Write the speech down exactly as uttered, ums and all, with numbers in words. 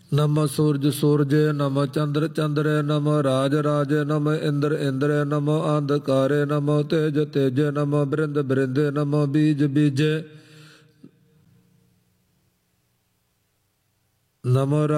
ਨਮੋ ਸੂਰਜ ਸੂਰਜੇ ਨਮੋ ਚੰਦਰ ਚੰਦਰੇ ਨਮੋ ਰਾਜ ਰਾਜੇ ਨਮੋ ਇੰਦਰ ਇੰਦਰੇ ਨਮੋ ਅੰਧਕਾਰੇ ਨਮੋ ਤੇਜ ਤੇਜੇ ਨਮੋ ਬ੍ਰਿੰਦ ਬ੍ਰਿੰਦੇ ਨਮੋ ਬੀਜ ਬੀਜੇ ਨਮੋ